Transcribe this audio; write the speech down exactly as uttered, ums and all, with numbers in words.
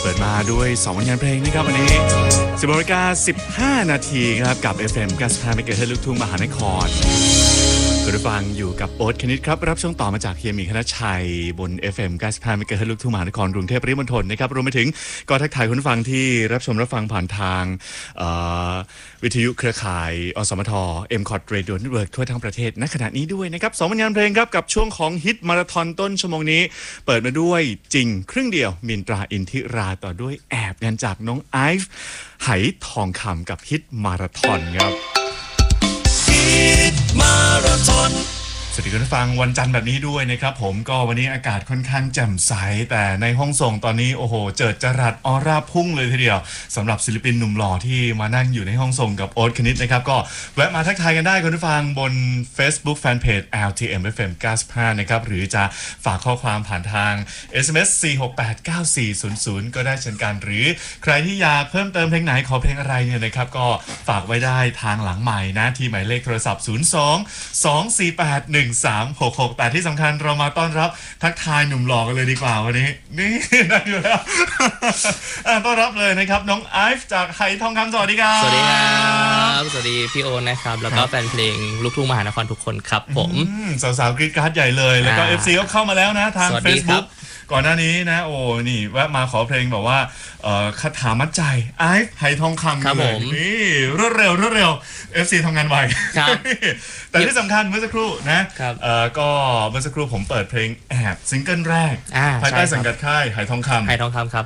เปิดมาด้วยสองผลงานเพลงนะครับวันนี้สิบนาฬิกาสิบห้านาทีครับกับ เอฟ เอ็ม เก้าสิบห้า เมกะเฮิรตซ์ลูกทุ่งมหานครคุณผู้ฟังอยู่กับโอ๊ตคณิตครับรับช่วงต่อมาจากเฮียหมีคณชัยบน เอฟ เอ็ม เก้าสิบห้า เมกะเฮิรตซ์ลูกทุ่งมหานครกรุงเทพปริมณฑลนะครับรวมไปถึงก็ทักทายคุณผู้ฟังที่รับชมรับฟังผ่านทางวิทยุเครือข่ายอสมท เอ็ม คอท Radio Network ทั่วทั้งประเทศณขณะนี้ด้วยนะครับสองผลงานเพลงครับกับช่วงของฮิตมาราธอนต้นชั่วโมงนี้เปิดมาด้วยจริงครึ่งเดียวมินตราอินทิราต่อด้วยแอบกันจากน้องไอฟ์ไหทองคำกับฮิตมาราธอนครับฮิตมาราธอนสวัสดีคุณผู้ฟังวันจันทร์แบบนี้ด้วยนะครับผมก็วันนี้อากาศค่อนข้างแจ่มใสแต่ในห้องส่งตอนนี้โอ้โหเจิดจรัสออร่าพุ่งเลยทีเดียวสำหรับศิลปินหนุ่มหล่อที่มานั่งอยู่ในห้องส่งกับโอ๊ตคณิตนะครับก็แวะมาทักทายกันได้คุณผู้ฟังบน Facebook Fanpage แอล ที เอ็ม เอฟ เอ็ม เก้าสิบห้านะครับหรือจะฝากข้อความผ่านทาง เอส เอ็ม เอส สี่ หก แปด เก้า สี่ ศูนย์ ศูนย์ก็ได้เช่นกันหรือใครที่อยากเพิ่มเติมเพลงไหนขอเพลงอะไรเนี่ยนะครับก็ฝากไว้ได้ทางหลังใหม่นะที่หมายเลขโทรศัพท์ศูนย์ สอง สอง สี่ แปด หนึ่ง สาม หก หกแต่ที่สำคัญเรามาต้อนรับทักทายหนุ่มหล่อกันเลยดีกว่าวันนี้นี่ได้อยู่แล้ว ต้อนรับเลยนะครับน้องไอฟ์จากไหทองคำสวัสดีครับสวัสดีครับสวัสดีพี่โอนะครับแล้วก็แฟนเพลงลูกทุ่งมหานครทุกคนครับผมสาวๆกรี๊ดกราร์ดใหญ่เลยแล้วก็ เอฟ ซี ก็เข้ามาแล้วนะทาง Facebook ก่อนหน้านี้นะโอ้นี่แวะมาขอเพลงแบบว่าคาถามัดใจไอฟ์ไหทองคำเลยนี่รวดเร็วรวดเร็ว เอฟ ซี ทำงานไวแต่ที่สำคัญเมื่อสักครู่นะก็เมื่อสักครู่ผมเปิดเพลงแอบซิงเกิลแรกภายใต้สังกัดค่ายไหทองคำไหทองคำครับ